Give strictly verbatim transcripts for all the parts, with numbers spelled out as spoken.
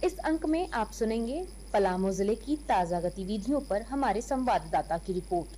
इस अंक में आप सुनेंगे पलामू जिले की ताज़ा गतिविधियों पर हमारे संवाददाता की रिपोर्ट।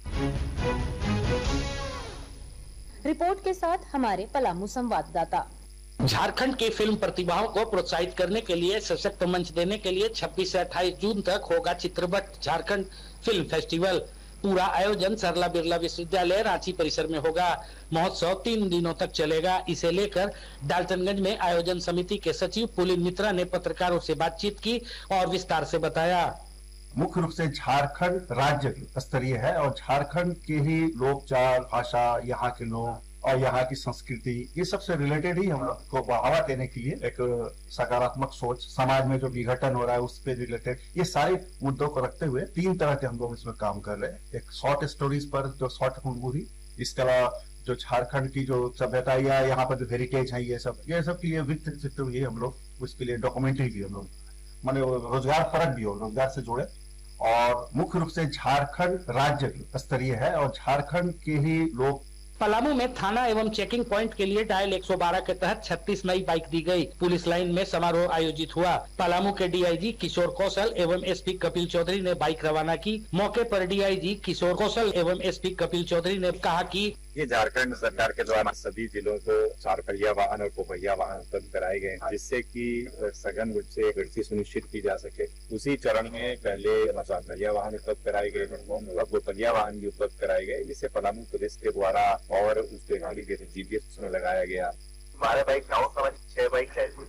रिपोर्ट के साथ हमारे पलामू संवाददाता। झारखंड की फिल्म प्रतिभाओं को प्रोत्साहित करने के लिए सशक्त मंच देने के लिए छब्बीस से अट्ठाईस जून तक होगा चित्रपट झारखंड फिल्म फेस्टिवल। पूरा आयोजन सरला बिरला विश्वविद्यालय रांची परिसर में होगा। महोत्सव तीन दिनों तक चलेगा। इसे लेकर डाल्टनगंज में आयोजन समिति के सचिव पुलिन मित्रा ने पत्रकारों से बातचीत की और विस्तार से बताया। मुख्य रूप से झारखंड राज्य स्तरीय है और झारखंड के ही लोकचार, भाषा, यहाँ के लोग और यहाँ की संस्कृति, ये सबसे रिलेटेड ही हम लोग को बढ़ावा देने के लिए एक सकारात्मक सोच, समाज में जो विघटन हो रहा है उस पे रिलेटेड, ये सारे मुद्दों को रखते हुए तीन तरह के हम लोग इसमें काम कर रहे हैं। एक शॉर्ट स्टोरीज पर जो शॉर्ट मूवी, इसके अलावा जो झारखंड की जो सभ्यता या यहाँ पर जो हेरिटेज है, ये सब ये सब के लिए विकसित हुई हम लोग उसके लिए डॉक्यूमेंट्री भी हम लोग माने रोजगार परक भी हो, रोजगार से जुड़े। और मुख्य रूप से झारखंड राज्य स्तरीय है और झारखंड के ही लोग। पलामू में थाना एवं चेकिंग पॉइंट के लिए डायल एक सौ बारह के तहत छत्तीस नई बाइक दी गई। पुलिस लाइन में समारोह आयोजित हुआ। पलामू के डीआईजी किशोर कौशल एवं एसपी कपिल चौधरी ने बाइक रवाना की। मौके पर डीआईजी किशोर कौशल एवं एसपी कपिल चौधरी ने कहा कि ये झारखंड सरकार के द्वारा सभी जिलों को चार पहिया वाहन और दोपहिया वाहन उपलब्ध कराए गए, जिससे कि सघन रूप से गिनती सुनिश्चित की जा सके। उसी चरण में पहले चार पहिया वाहन उपलब्ध कराए गए, अब दोपहिया वाहन भी उपलब्ध कराए गए, जिससे पलामू पुलिस के द्वारा और उस गाड़ी के जीपीएस उसमें लगाया गया। बारह बाइक गाँव समाज, छह बाइक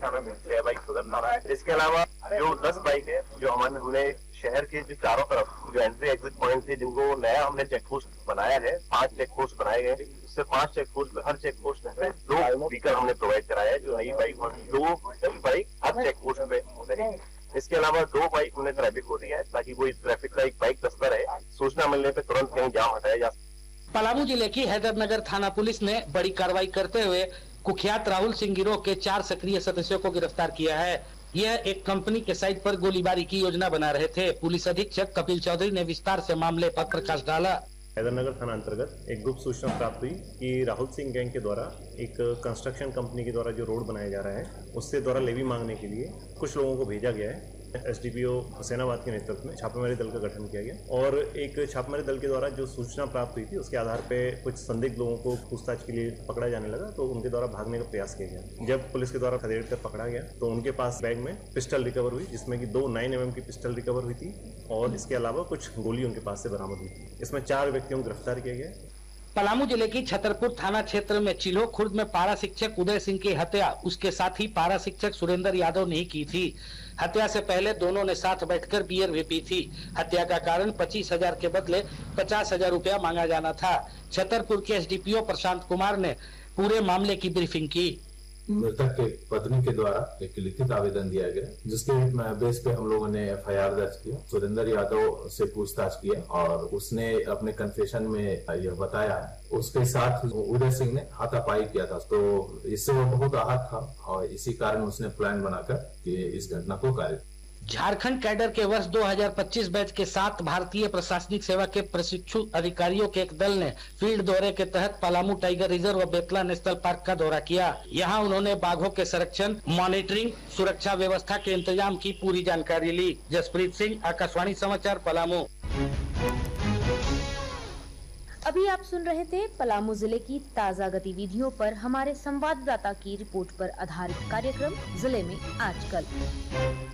छह बाइक सुगंधा है। इसके अलावा जो दस बाइक है जो हमारे हमने शहर के जो चारों तरफ जो एंट्री एग्जिट पॉइंट थे, जिनको नया हमने चेक पोस्ट बनाया है, पांच चेक पोस्ट बनाए गए। इससे पांच चेक पोस्ट, हर चेक पोस्ट में दो व्हीकल हमने प्रोवाइड कराया है, जो नई बाइक और दो बाइक हर चेक पोस्ट पे। इसके अलावा दो बाइक उन्हें ट्रैफिक हो रही है, ताकि कोई ट्रैफिक का एक बाइक तस्कर है, सूचना मिलने पर तुरंत कहीं जाम हटाया जा। पलामू जिले की हैदरनगर थाना पुलिस ने बड़ी कार्रवाई करते हुए कुख्यात राहुल सिंह गिरोह के चार सक्रिय सदस्यों को गिरफ्तार किया है। यह एक कंपनी के साइट पर गोलीबारी की योजना बना रहे थे। पुलिस अधीक्षक कपिल चौधरी ने विस्तार से मामले पर प्रकाश डाला। हैदरनगर थाना अंतर्गत एक गुप्त सूचना प्राप्त हुई कि राहुल सिंह गैंग के द्वारा एक कंस्ट्रक्शन कंपनी के द्वारा जो रोड बनाया जा रहा है, उससे द्वारा लेवी मांगने के लिए कुछ लोगों को भेजा गया है। एसडीपीओ हुसैनाबाद के नेतृत्व में छापेमारी दल का गठन किया गया और एक छापेमारी दल के द्वारा जो सूचना प्राप्त हुई थी, उसके आधार पे कुछ संदिग्ध लोगों को पूछताछ के लिए पकड़ा जाने लगा, तो उनके द्वारा भागने का प्रयास किया गया। जब पुलिस के द्वारा खदेड़ कर पकड़ा गया तो उनके पास बैग में पिस्टल रिकवर हुई, जिसमें कि दो नाइन एम एम की पिस्टल रिकवर हुई थी और इसके अलावा कुछ गोली उनके पास से बरामद हुई थी। इसमें चार व्यक्तियों को गिरफ्तार किया गया। पलामू जिले की छतरपुर थाना क्षेत्र में चिल्हो खुर्द में पारा शिक्षक उदय सिंह की हत्या उसके साथ ही पारा शिक्षक सुरेंद्र यादव ने ही की थी। हत्या से पहले दोनों ने साथ बैठकर बियर भी पी थी। हत्या का कारण पच्चीस हजार के बदले पचास हजार रुपया मांगा जाना था। छतरपुर के एसडीपीओ प्रशांत कुमार ने पूरे मामले की ब्रीफिंग की। मृतक के पत्नी के द्वारा एक लिखित आवेदन दिया गया, जिसके बेस पे हम लोगों ने एफ आई आर दर्ज किया। सुरेंद्र यादव से पूछताछ किया और उसने अपने कन्फेशन में यह बताया है। उसके साथ उदय सिंह ने हाथापाई किया था, तो इससे वो बहुत आहत था और इसी कारण उसने प्लान बनाकर इस घटना को कार्य। झारखंड कैडर के वर्ष दो हज़ार पच्चीस बैच के सात भारतीय प्रशासनिक सेवा के प्रशिक्षु अधिकारियों के एक दल ने फील्ड दौरे के तहत पलामू टाइगर रिजर्व व बेतला नेशनल पार्क का दौरा किया। यहां उन्होंने बाघों के संरक्षण, मॉनिटरिंग, सुरक्षा व्यवस्था के इंतजाम की पूरी जानकारी ली। जसप्रीत सिंह, आकाशवाणी समाचार, पलामू। अभी आप सुन रहे थे पलामू जिले की ताज़ा गतिविधियों पर हमारे संवाददाता की रिपोर्ट पर आधारित कार्यक्रम जिले में आजकल।